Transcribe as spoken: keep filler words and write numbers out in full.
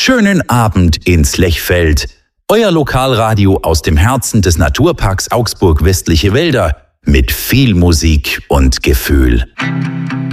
Schönen Abend ins Lechfeld. Euer Lokalradio aus dem Herzen des Naturparks Augsburg Westliche Wälder mit viel Musik und Gefühl.